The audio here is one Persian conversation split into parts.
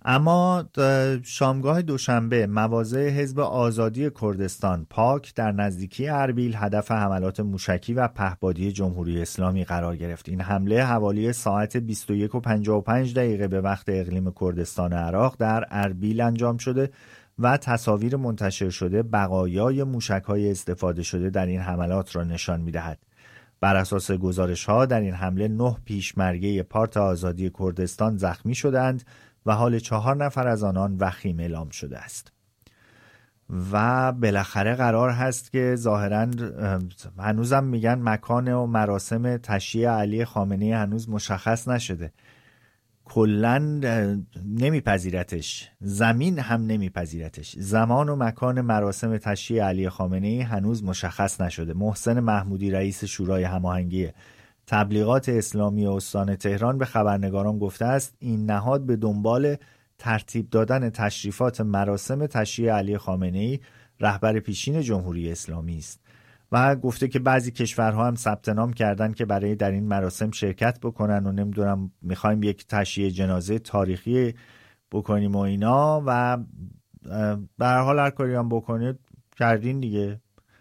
اما شامگاه دوشنبه مواضع حزب آزادی کردستان پاک در نزدیکی اربیل هدف حملات موشکی و پهپادی جمهوری اسلامی قرار گرفت. این حمله حوالی ساعت 21:55 به وقت اقلیم کردستان عراق در اربیل انجام شده و تصاویر منتشر شده بقایای موشک‌های استفاده شده در این حملات را نشان می‌دهد. بر اساس گزارش‌ها در این حمله 9 پیشمرگه پارت آزادی کردستان زخمی شدند و حال 4 نفر از آنان وخیم اعلام شده است. و بالاخره قرار هست که ظاهراً هنوزم میگن مکان و مراسم تشییع علی خامنه‌ای هنوز مشخص نشده. کلاً نمیپذیرتش، زمین هم نمیپذیرتش. زمان و مکان مراسم تشییع علی خامنه‌ای هنوز مشخص نشده. محسن محمودی رئیس شورای هماهنگی تبلیغات اسلامی استان تهران به خبرنگاران گفته است این نهاد به دنبال ترتیب دادن تشریفات مراسم تشییع علی خامنه‌ای رهبر پیشین جمهوری اسلامی است و گفته که بعضی کشورها هم ثبت نام کردن که برای در این مراسم شرکت بکنن و نمیدونم میخوایم یک تشییع جنازه تاریخی بکنیم و اینا و به هر حال هر کاری هم بکنید کردین دیگه.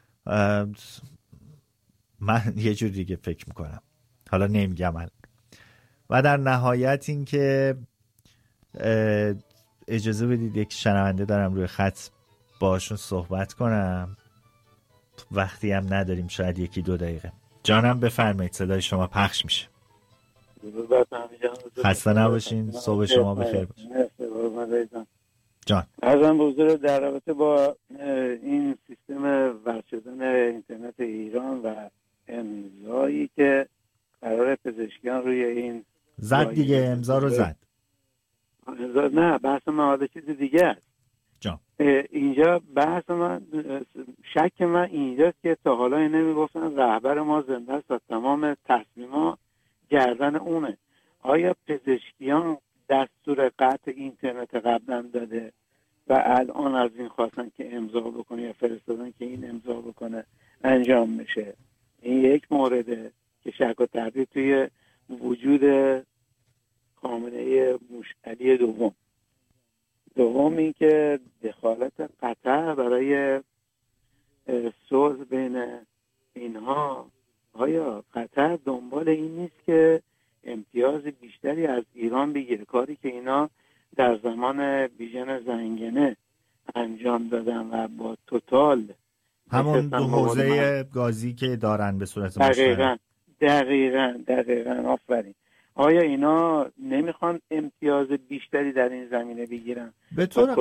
من یه جور دیگه فکر میکنم، حالا نمیگم. و در نهایت این که اجازه بدید یک شنونده دارم روی خط باشون صحبت کنم، وقتی هم نداریم، شاید 1-2 دقیقه. جانم بفرمایید، صدای شما پخش میشه. خسته نباشین، صبح شما بخیر باشه. جان ارزم به حضور در رابطه با این سیستم وصل شدن اینترنت ایران و امضایی که قرار پزشکیان روی این زد دیگه، امضا رو زد. نه، بحث من حالا چیز دیگه است. جان اینجا بحث من، شک من اینجاست که تا حالا نمیگفتن رهبر ما زنده است و تمام تصمیمات گردن اونه. آیا پزشکیان دستور قطع اینترنت قبلا داده و الان از این خواستن که امضا بکنه یا فرستادن که این امضا بکنه انجام میشه؟ این یک مورده که شک و تردید توی وجود خامنه‌ای مشعلی. دوم این که دخالت قطر برای صلح بین اینها، آیا قطر دنبال این نیست که امتیاز بیشتری از ایران بگیره؟ کاری که اینا در زمان بیژن زنگنه انجام دادن و با توتال همون دو حوزه گازی که دارن به صورت مشترک. دقیقاً آفرین. آیا اینا نمیخوان امتیاز بیشتری در این زمینه بگیرن؟ به طور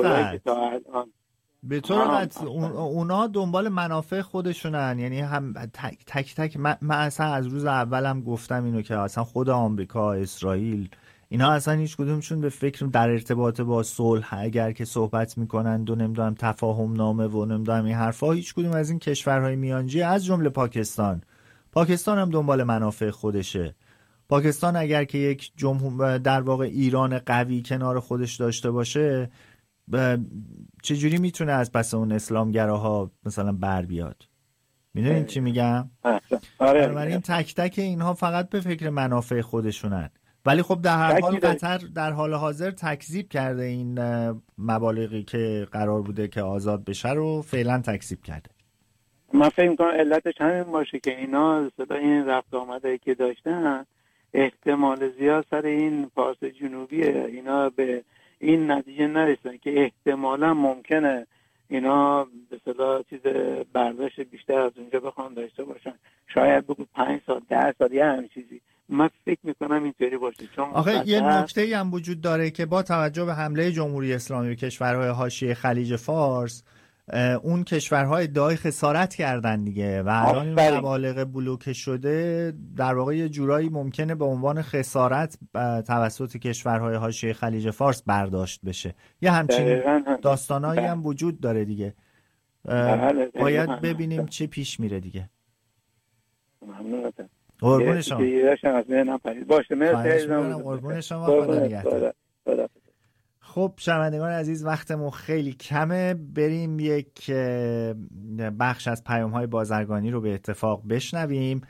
قطع اونا دنبال منافع خودشونن، یعنی هم تک تک. من اصلا از روز اولم گفتم اینو که اصلا خود آمریکا، اسرائیل، اینا اصلا هیچ کدومشون به فکر در ارتباط با صلح اگر که صحبت میکنن و نمیدونم تفاهم نامه و نمیدونم این حرفا، هیچ کدوم از این کشورهای میانجی از جمله پاکستان هم دنبال منافع خودشه. پاکستان اگر که یک در واقع ایران قوی کنار خودش داشته باشه، چجوری میتونه از پس اون اسلامگراها مثلا بر بیاد؟ میدونین چی میگم؟ بنابراین تک تک اینها فقط به فکر منافع خودشونن. ولی خب در هر حال قطر در حال حاضر تکذیب کرده این مبالغی که قرار بوده که آزاد بشه رو فعلا تکذیب کرده. من فکر می‌کنم علتش همین باشه که اینا صدا این رفت آمده که داشتن احتمال زیاد سر این پارس جنوبیه، اینا به این نتیجه نرسن که احتمالا ممکنه اینا به اصطلاح چیز برداشت بیشتر از اونجا بخوان داشته باشن، شاید بگو 5 سال 10 سال یه همین چیزی. من فکر میکنم اینطوری باشه. چون آخه یه نکته‌ای هم وجود داره که با توجه به حمله جمهوری اسلامی به کشورهای حاشیه خلیج فارس، اون کشورها ادعای خسارت کردن دیگه و الان این مبالغ بلوکه شده در واقع یه جورایی ممکنه به عنوان خسارت توسط کشورهای حاشیه خلیج فارس برداشت بشه. یه همچین داستانایی هم وجود داره دیگه. باید ببینیم چه پیش میره دیگه. ممنونتم. قربون شما. باشه مرسی. قربون شما. خدا نگهدار. خب شنوندگان عزیز، وقتمون خیلی کمه، بریم یک بخش از پیام‌های بازرگانی رو به اتفاق بشنویم.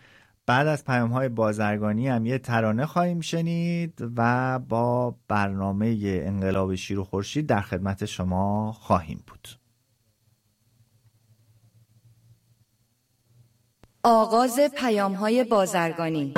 بعد از پیام‌های بازرگانی هم یه ترانه خواهیم شنید و با برنامه انقلاب شیر و خورشید در خدمت شما خواهیم بود. آغاز پیام‌های بازرگانی.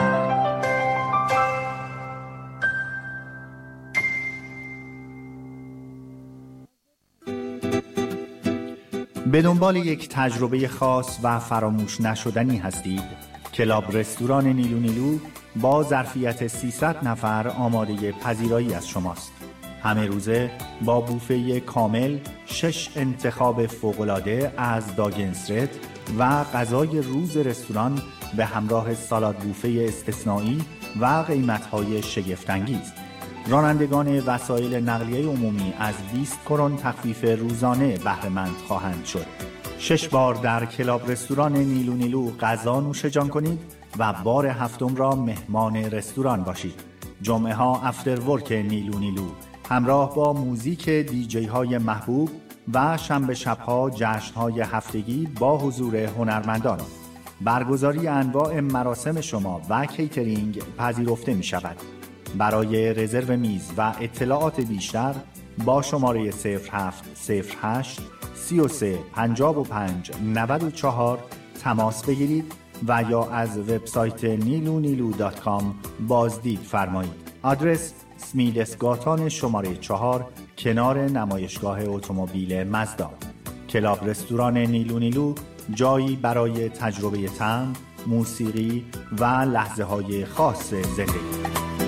به دنبال یک تجربه خاص و فراموش نشدنی هستید؟ کلاب رستوران نیلو نیلو با ظرفیت 300 نفر آماده پذیرایی از شماست. همه روزه با بوفه کامل، 6 انتخاب فوق‌العاده از داگنسرت و غذای روز رستوران به همراه سالاد بوفه استثنایی و قیمت‌های شگفت‌انگیز. رانندگان وسایل نقلیه عمومی از 20 کرون تخفیف روزانه بهره مند خواهند شد. 6 بار در کلاب رستوران نیلو نیلو غذا نوش جان کنید و بار هفتم را مهمان رستوران باشید. جمعه ها افتر ورک نیلو نیلو همراه با موزیک دیجی های محبوب و شنبه شبها جشن های هفتگی با حضور هنرمندان. برگزاری انواع مراسم شما و کیترینگ پذیرفته می شود. برای رزرو میز و اطلاعات بیشتر با شماره 0708 33 55 94 تماس بگیرید و یا از وبسایت nilunilu.com بازدید فرمایید. آدرس سمیدسگاتان شماره 4 کنار نمایشگاه اتومبیل مزدا. کلاب رستوران نیلو نیلو جایی برای تجربه طعم، موسیقی و لحظه های خاص زندگی.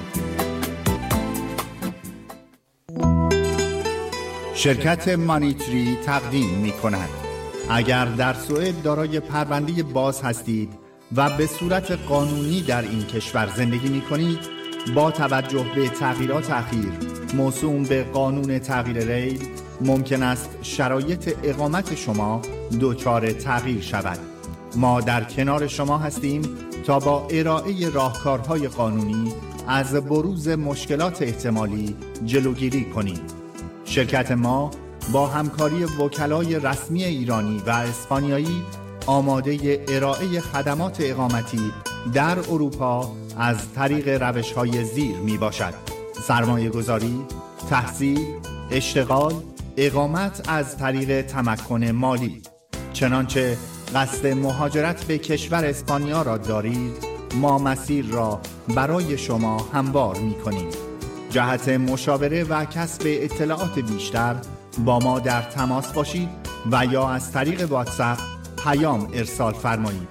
شرکت مانیتری تقدیم می کند. اگر در سوئد دارای پرونده باز هستید و به صورت قانونی در این کشور زندگی می کنید، با توجه به تغییرات اخیر موسوم به قانون تغییر ریل ممکن است شرایط اقامت شما دچار تغییر شود. ما در کنار شما هستیم تا با ارائه راهکارهای قانونی از بروز مشکلات احتمالی جلوگیری کنیم. شرکت ما با همکاری وکلای رسمی ایرانی و اسپانیایی آماده ارائه خدمات اقامتی در اروپا از طریق روش‌های زیر می باشد: سرمایه گذاری، تحصیل، اشتغال، اقامت از طریق تمکن مالی. چنانچه قصد مهاجرت به کشور اسپانیا را دارید، ما مسیر را برای شما هموار می کنیم. جهت مشاوره و کسب اطلاعات بیشتر با ما در تماس باشید و یا از طریق واتساپ پیام ارسال فرمایید.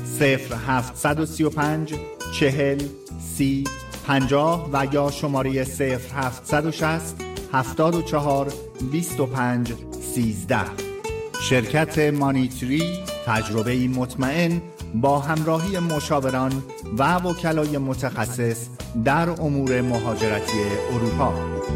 0735 40 30 50 و یا شماره 0760 74 25 13. شرکت مانیتری، تجربه‌ای مطمئن با همراهی مشاوران و وکلای متخصص در امور مهاجرتی اروپا.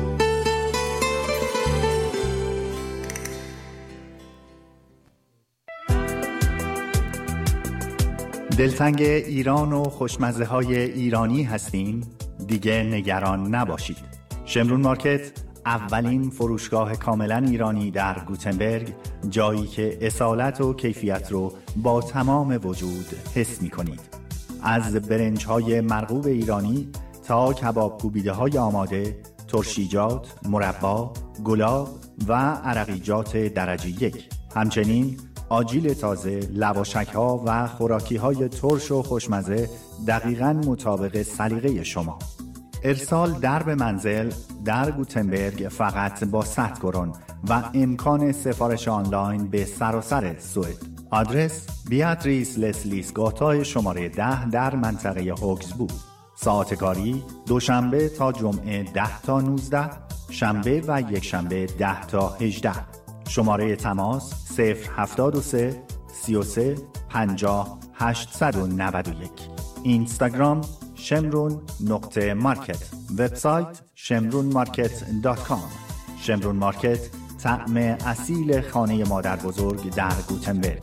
دلتنگ ایران و خوشمزه های ایرانی هستین؟ دیگه نگران نباشید. شمرون مارکت، اولین فروشگاه کاملا ایرانی در گوتنبرگ، جایی که اصالت و کیفیت رو با تمام وجود حس می کنید. از برنج های مرغوب ایرانی تا کباب کوبیده های آماده، ترشیجات، مربا، گلاب و عرقیجات درجه 1. همچنین آجیل تازه، لواشک ها و خوراکی های ترش و خوشمزه دقیقاً مطابق سلیقه شما. ارسال در به منزل در گوتنبرگ فقط با 100 کرون و امکان سفارش آنلاین به سراسر سوئد. آدرس بیاتریس لسلیس گاتا شماره 10 در منطقه هوگزبو. ساعت کاری دوشنبه تا جمعه 10 تا 19، شنبه و یک شنبه 10 تا 18. شماره تماس 073 33 50 891. اینستاگرام shemrun.market. وبسایت shemrunmarket.com. شمرون مارکت، طعم اصیل خانه مادر بزرگ در گوتنبرگ.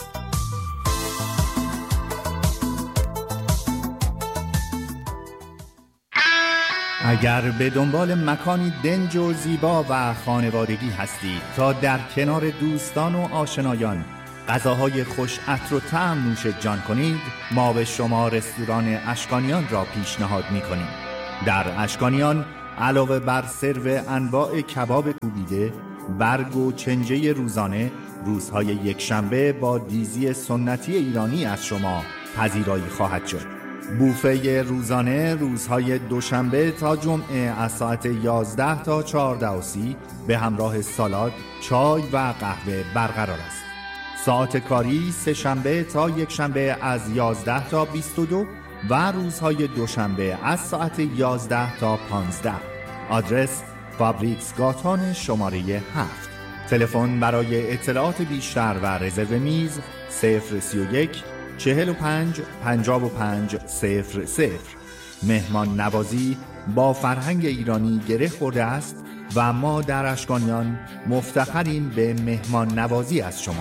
اگر به دنبال مکانی دنج و زیبا و خانوادگی هستید تا در کنار دوستان و آشنایان غذاهای خوش عطر و طعم نوش جان کنید، ما به شما رستوران اشکانیان را پیشنهاد می‌کنیم. در اشکانیان علاوه بر سرو انواع کباب کوبیده، برگ و چنجه روزانه، روزهای یکشنبه با دیزی سنتی ایرانی از شما پذیرایی خواهد شد. بوفه روزانه روزهای دوشنبه تا جمعه از ساعت 11 تا 14:30 به همراه سالاد، چای و قهوه برقرار است. ساعت کاری سه شنبه تا یک شنبه از 11 تا 22 و روزهای دوشنبه از ساعت 11 تا 15. آدرس فابریکس گاتان شماره 7. تلفن برای اطلاعات بیشتر و رزرو میز 031 45 55 00. مهمان نوازی با فرهنگ ایرانی گره خورده است و ما در اشکانیان مفتخریم به مهمان نوازی از شما.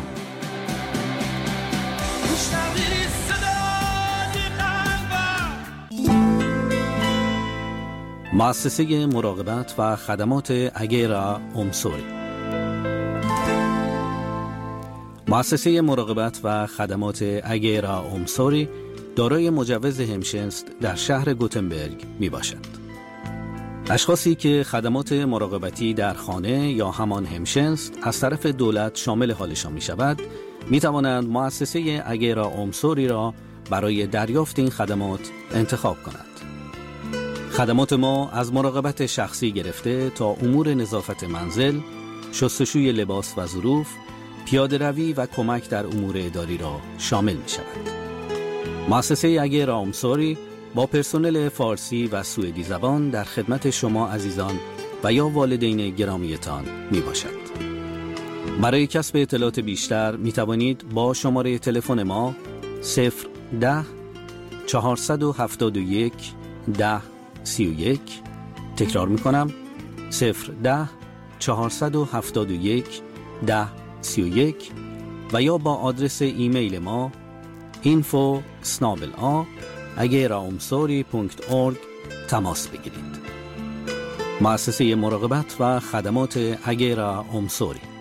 مؤسسه مراقبت و خدمات اگیرا اومسوری. مؤسسه مراقبت و خدمات اگیرا اومسوری دارای مجوز همشنست در شهر گوتنبرگ می باشد. اشخاصی که خدمات مراقبتی در خانه یا همان همشنست از طرف دولت شامل حالشان می شود، می توانند مؤسسه اگیرا اومسوری را برای دریافت این خدمات انتخاب کنند. خدمات ما از مراقبت شخصی گرفته تا امور نظافت منزل، شستشوی لباس و ظروف، پیاده روی و کمک در امور اداری را شامل می شود. مؤسسه اگیرا اومسوری با پرسنل فارسی و سوئدی زبان در خدمت شما عزیزان و یا والدین گرامیتان می باشد. برای کسب اطلاعات بیشتر می توانید با شماره تلفن ما 010 471 1031 تکرار می کنم 010 471 1031 و یا با آدرس ایمیل ما info@ageraomsori.org تماس بگیرید. مؤسسه مراقبت و خدمات اگیرا اومسوری.